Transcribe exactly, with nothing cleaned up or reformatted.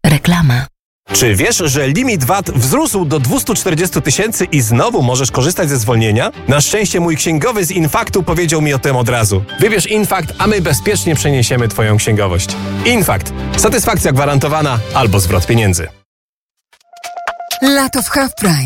Reklama. Czy wiesz, że limit V A T wzrósł do dwieście czterdzieści tysięcy i znowu możesz korzystać ze zwolnienia? Na szczęście mój księgowy z Infaktu powiedział mi o tym od razu. Wybierz Infakt, a my bezpiecznie przeniesiemy Twoją księgowość. Infakt. Satysfakcja gwarantowana albo zwrot pieniędzy. Lato w Half Price.